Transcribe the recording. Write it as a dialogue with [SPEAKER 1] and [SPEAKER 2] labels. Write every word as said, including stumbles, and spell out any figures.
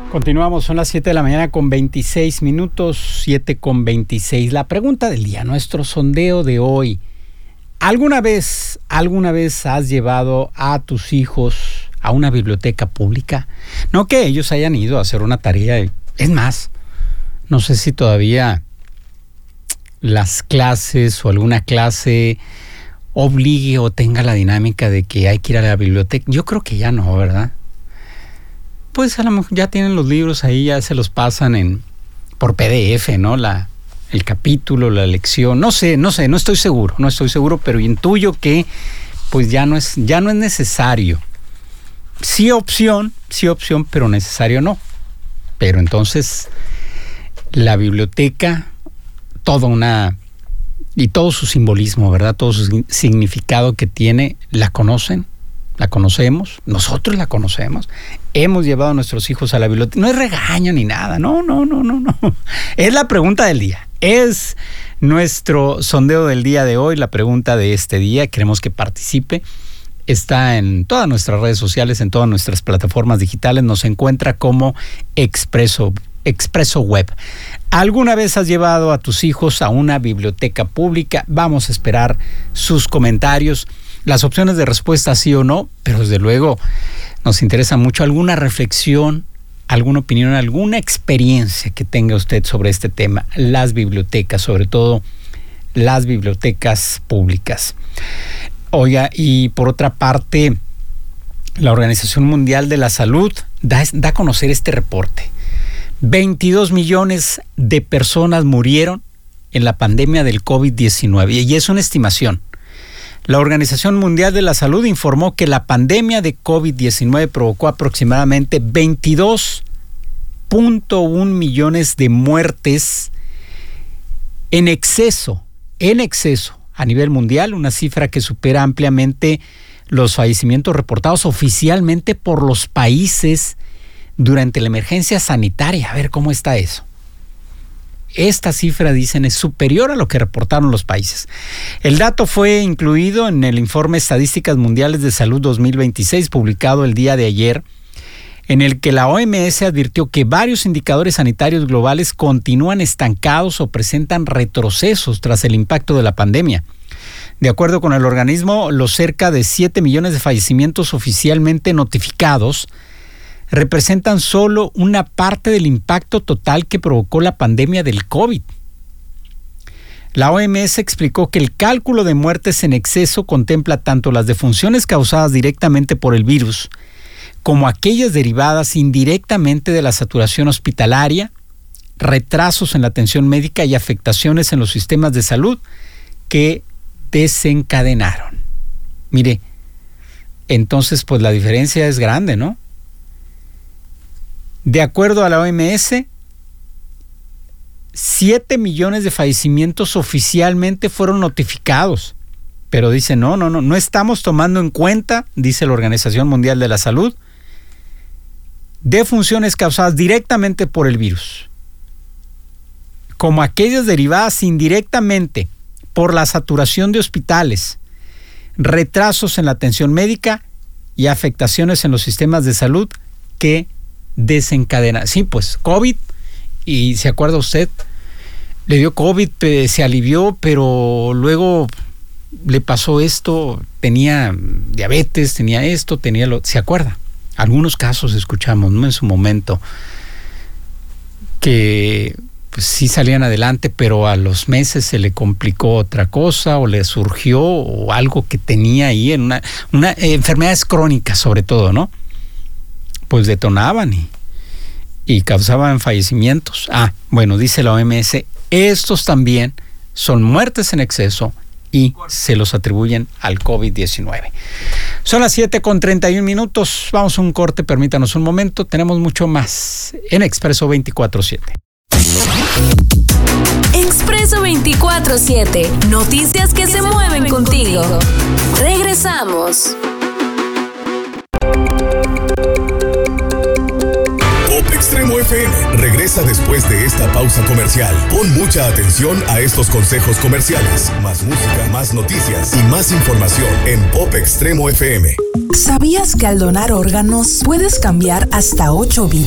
[SPEAKER 1] Continuamos, son las siete de la mañana con veintiséis minutos, siete con veintiséis. La pregunta del día, nuestro sondeo de hoy. ¿Alguna vez, alguna vez has llevado a tus hijos a una biblioteca pública? No que ellos hayan ido a hacer una tarea. Es más, no sé si todavía las clases o alguna clase obligue o tenga la dinámica de que hay que ir a la biblioteca. Yo creo que ya no, ¿verdad? Pues a lo mejor ya tienen los libros ahí, ya se los pasan en por P D F, ¿no? La, el capítulo, la lección, no sé, no sé, no estoy seguro, no estoy seguro, pero intuyo que pues ya no es, ya no es necesario. Sí opción, sí opción, pero necesario no. Pero entonces la biblioteca, toda una, y todo su simbolismo, ¿verdad? Todo su significado que tiene, ¿la conocen? ¿La conocemos? Nosotros la conocemos. Hemos llevado a nuestros hijos a la biblioteca. No es regaño ni nada. No, no, no, no, no. Es la pregunta del día. Es nuestro sondeo del día de hoy, la pregunta de este día. Queremos que participe. Está en todas nuestras redes sociales, en todas nuestras plataformas digitales. Nos encuentra como Expreso, Expreso Web. ¿Alguna vez has llevado a tus hijos a una biblioteca pública? Vamos a esperar sus comentarios. Las opciones de respuesta sí o no, pero desde luego nos interesa mucho alguna reflexión, alguna opinión, alguna experiencia que tenga usted sobre este tema, las bibliotecas, sobre todo las bibliotecas públicas. Oiga, y por otra parte, la Organización Mundial de la Salud da, da a conocer este reporte. veintidós millones de personas murieron en la pandemia del COVID diecinueve y es una estimación. La Organización Mundial de la Salud informó que la pandemia de COVID diecinueve provocó aproximadamente veintidós punto uno millones de muertes en exceso, en exceso a nivel mundial, una cifra que supera ampliamente los fallecimientos reportados oficialmente por los países durante la emergencia sanitaria. A ver cómo está eso. Esta cifra, dicen, es superior a lo que reportaron los países. El dato fue incluido en el informe Estadísticas Mundiales de Salud dos mil veintiséis, publicado el día de ayer, en el que la O M S advirtió que varios indicadores sanitarios globales continúan estancados o presentan retrocesos tras el impacto de la pandemia. De acuerdo con el organismo, los cerca de siete millones de fallecimientos oficialmente notificados representan solo una parte del impacto total que provocó la pandemia del COVID. La O M S explicó que el cálculo de muertes en exceso contempla tanto las defunciones causadas directamente por el virus como aquellas derivadas indirectamente de la saturación hospitalaria, retrasos en la atención médica y afectaciones en los sistemas de salud que desencadenaron. Mire, entonces pues la diferencia es grande, ¿no? De acuerdo a la O M S, siete millones de fallecimientos oficialmente fueron notificados. Pero dice, no, no, no, no estamos tomando en cuenta, dice la Organización Mundial de la Salud, defunciones causadas directamente por el virus, como aquellas derivadas indirectamente por la saturación de hospitales, retrasos en la atención médica y afectaciones en los sistemas de salud que desencadena. Sí, pues COVID, y se acuerda usted, le dio COVID, eh, se alivió, pero luego le pasó esto, tenía diabetes, tenía esto, tenía lo, ¿se acuerda? Algunos casos escuchamos, ¿no? En su momento, que pues sí salían adelante, pero a los meses se le complicó otra cosa, o le surgió o algo que tenía ahí en una, una eh, enfermedades crónicas sobre todo, ¿no? Pues detonaban y, y causaban fallecimientos. Ah, bueno, dice la O M S, estos también son muertes en exceso y se los atribuyen al COVID diecinueve. Son las siete con treinta y un minutos. Vamos a un corte, permítanos un momento. Tenemos mucho más en Expreso veinticuatro siete.
[SPEAKER 2] Expreso veinticuatro siete. Noticias que se mueven contigo. Regresamos.
[SPEAKER 3] Pop Extremo F M regresa después de esta pausa comercial. Pon mucha atención a estos consejos comerciales. Más música, más noticias y más información en Pop Extremo F M.
[SPEAKER 4] ¿Sabías que al donar órganos puedes cambiar hasta ocho vidas?